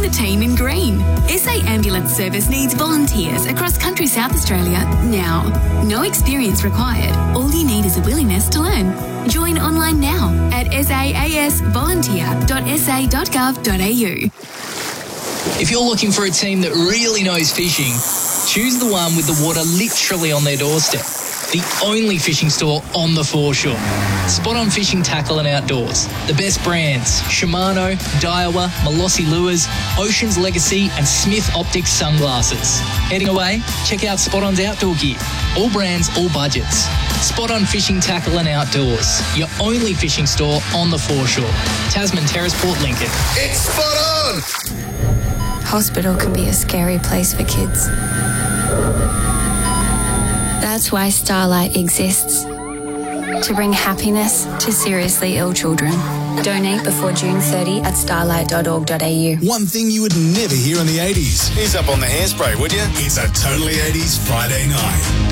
Join the team in green. SA Ambulance Service needs volunteers across country South Australia now. No experience required. All you need is a willingness to learn. Join online now at saasvolunteer.sa.gov.au. If you're looking for a team that really knows fishing, choose the one with the water literally on their doorstep. The only fishing store on the foreshore. Spot On Fishing Tackle and Outdoors. The best brands: Shimano, Daiwa, Molossi Lures, Ocean's Legacy and Smith Optics Sunglasses. Heading away? Check out Spot On's outdoor gear. All brands, all budgets. Spot On Fishing Tackle and Outdoors. Your only fishing store on the foreshore. Tasman Terrace, Port Lincoln. It's Spot On! Hospital can be a scary place for kids. That's why Starlight exists. To bring happiness to seriously ill children. Donate before June 30 at starlight.org.au. One thing you would never hear in the 80s. Ease up on the hairspray, would you? It's a Totally 80s Friday night.